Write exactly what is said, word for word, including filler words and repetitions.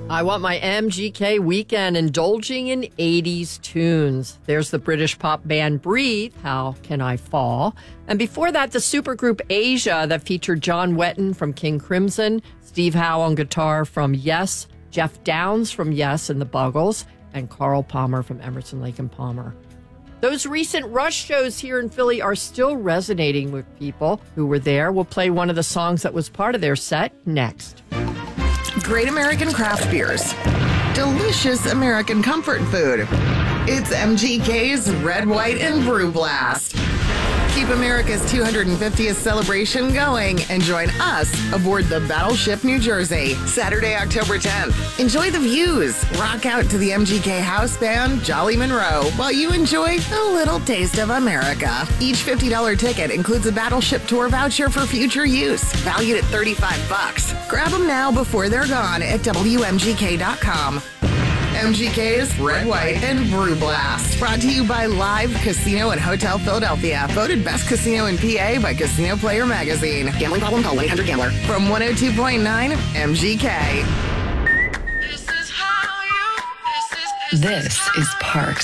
I want my M G K weekend indulging in eighties tunes. There's the British pop band Breathe, How Can I Fall? And before that, the supergroup Asia that featured John Wetton from King Crimson, Steve Howe on guitar from Yes, Jeff Downes from Yes and the Buggles, and Carl Palmer from Emerson, Lake and Palmer. Those recent Rush shows here in Philly are still resonating with people who were there. We'll play one of the songs that was part of their set next. Great American craft beers. Delicious American comfort food. It's M G K's Red, White, and Brew Blast. Keep America's two hundred fiftieth celebration going and join us aboard the Battleship New Jersey, Saturday, October tenth. Enjoy the views. Rock out to the M G K house band Jolly Monroe while you enjoy a little taste of America. Each fifty dollars ticket includes a Battleship tour voucher for future use, valued at thirty-five bucks. Grab them now before they're gone at W M G K dot com. M G K's Red, White, and Brew Blast. Brought to you by Live Casino and Hotel Philadelphia. Voted best casino in P A by Casino Player Magazine. Gambling problem? Call one eight hundred gambler. From one oh two point nine M G K. This is Parks